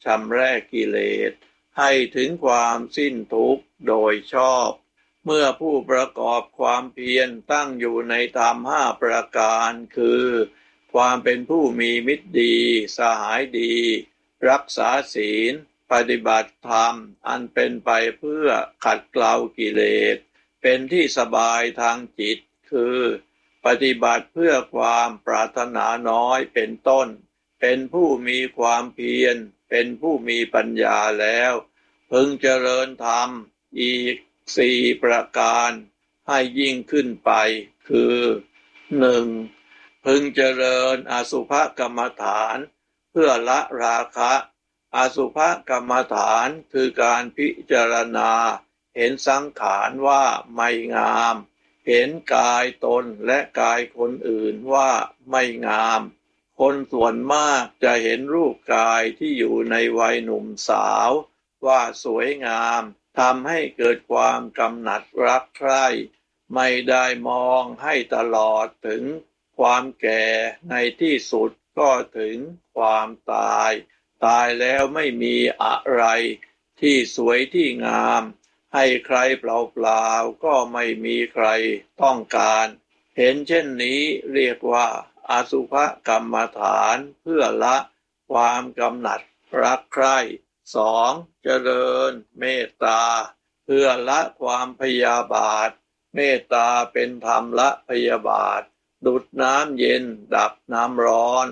ชำระกิเลสให้ถึงความสิ้นทุกข์โดยชอบเมื่อผู้ประกอบความเพียรตั้งอยู่ในธรรม5ประการคือความเป็นผู้มีมิตรดีสหายดีรักษาศีลปฏิบัติธรรมอันเป็นไปเพื่อขัดเกลากิเลสเป็นที่สบายทางจิตคือปฏิบัติเพื่อความปรารถนาน้อยเป็นต้นเป็นผู้มีความเพียรเป็นผู้มีปัญญาแล้วพึงเจริญธรรมอีก4ประการให้ยิ่งขึ้นไปคือ 1. พึงเจริญอสุภกรรมฐานเพื่อละราคะอสุภกรรมฐานคือการพิจารณาเห็นสังขารว่าไม่งามเห็นกายตนและกายคนอื่นว่าไม่งามคนส่วนมากจะเห็นรูปกายที่อยู่ในวัยหนุ่มสาวว่าสวยงามทำให้เกิดความกำหนัดรักใคร่ไม่ได้มองให้ตลอดถึงความแก่ในที่สุดก็ถึงความตายแล้วไม่มีอะไรที่สวยที่งามให้ใครเปล่าๆก็ไม่มีใครต้องการเห็นเช่นนี้เรียกว่าอสุภกรรมฐานเพื่อละความกำหนัดรักใคร่ 2. เจริญเมตตาเพื่อละความพยาบาทเมตตาเป็นธรรมละพยาบาทดุจน้ำเย็นดับน้ำร้อน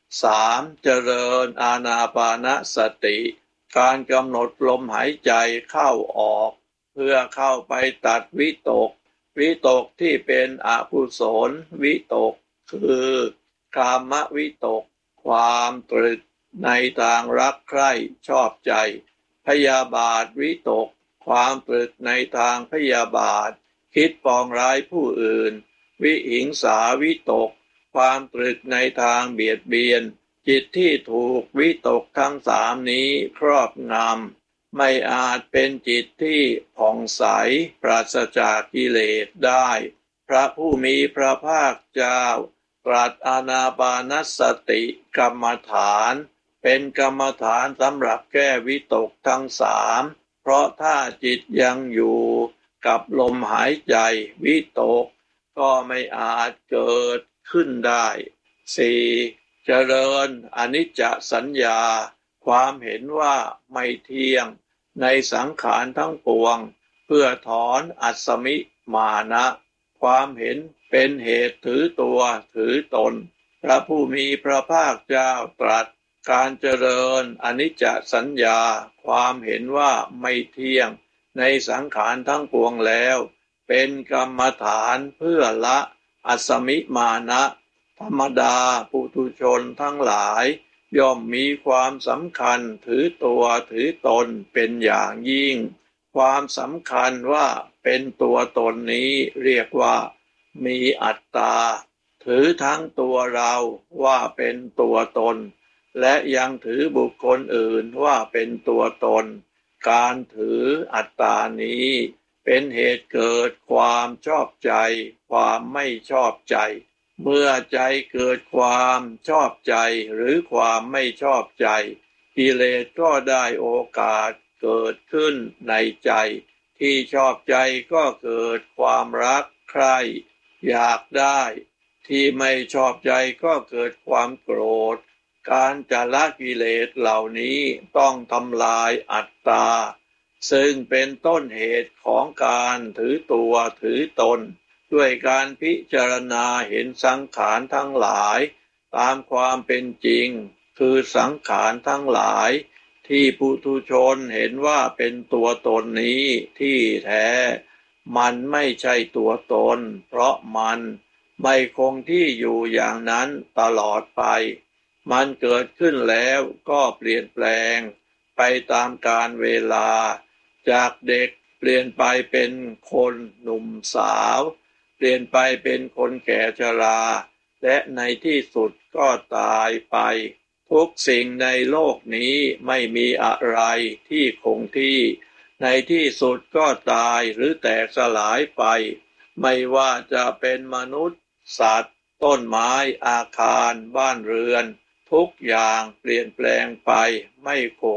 3. เจริญอานาปานสติการกำหนดลมหายใจเข้าออกเพื่อเข้าไปตัดวิตกที่เป็นอกุศลวิตกคือกามวิตกความตรึกในทางรักใคร่ชอบใจพยาบาทวิตกความตรึกในทางพยาบาทคิดปองร้ายผู้อื่นวิหิงสาวิตกความตรึกในทางเบียดเบียนจิตที่ถูกวิตกทั้ง3นี้ครอบงำไม่อาจเป็นจิตที่ผ่องใสปราศจากกิเลสได้พระผู้มีพระภาคเจ้าตรัสอานาปานสติกรรมฐานเป็นกรรมฐานสำหรับแก้วิตกทั้ง3เพราะถ้าจิตยังอยู่กับลมหายใจวิตกก็ไม่อาจเกิดขึ้นได้ 4. เจริญอนิจจสัญญาความเห็นว่าไม่เที่ยงในสังขารทั้งปวงเพื่อถอนอัสสมิมานะความเห็นเป็นเหตุถือตัวถือตนพระผู้มีพระภาคเจ้าตรัสการเจริญอนิจจสัญญาความเห็นว่าไม่เที่ยงในสังขารทั้งปวงแล้วเป็นกรรมฐานเพื่อละอัสสมิมานะธรรมดาปุถุชนทั้งหลายย่อมมีความสำคัญถือตัวถือตนเป็นอย่างยิ่งความสำคัญว่าเป็นตัวตนนี้เรียกว่ามีอัตตาถือทั้งตัวเราว่าเป็นตัวตนและยังถือบุคคลอื่นว่าเป็นตัวตนการถืออัตตานี้เป็นเหตุเกิดความชอบใจความไม่ชอบใจเมื่อใจเกิดความชอบใจหรือความไม่ชอบใจกิเลสก็ได้โอกาสเกิดขึ้นในใจที่ชอบใจก็เกิดความรักใคร่อยากได้ที่ไม่ชอบใจก็เกิดความโกรธการจะละกิเลสเหล่านี้ต้องทำลายอัตตาซึ่งเป็นต้นเหตุของการถือตัวถือตนด้วยการพิจารณาเห็นสังขารทั้งหลายตามความเป็นจริงคือสังขารทั้งหลายที่ปุถุชนเห็นว่าเป็นตัวตนนี้ที่แท้มันไม่ใช่ตัวตนเพราะมันไม่คงที่อยู่อย่างนั้นตลอดไปมันเกิดขึ้นแล้วก็เปลี่ยนแปลงไปตามกาลเวลาจากเด็กเปลี่ยนไปเป็นคนหนุ่มสาวเปลี่ยนไปเป็นคนแก่ชราและในที่สุดก็ตายไปทุกสิ่งในโลกนี้ไม่มีอะไรที่คงที่ในที่สุดก็ตายหรือแตกสลายไปไม่ว่าจะเป็นมนุษย์สัตว์ต้นไม้อาคารบ้านเรือนทุกอย่างเปลี่ยนแปลงไปไม่คง